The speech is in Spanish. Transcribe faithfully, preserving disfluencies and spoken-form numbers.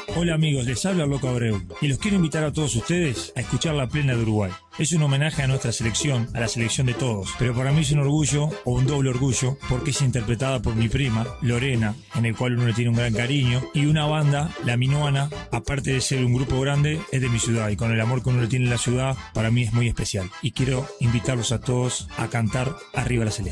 Hola amigos, les habla Loco Abreu y los quiero invitar a todos ustedes a escuchar La Plena de Uruguay. Es un homenaje a nuestra selección, a la selección de todos, pero para mí es un orgullo o un doble orgullo porque es interpretada por mi prima, Lorena, en el cual uno le tiene un gran cariño, y una banda, La Minuana, aparte de ser un grupo grande, es de mi ciudad y con el amor que uno le tiene en la ciudad, para mí es muy especial. Y quiero invitarlos a todos a cantar Arriba la Celeste.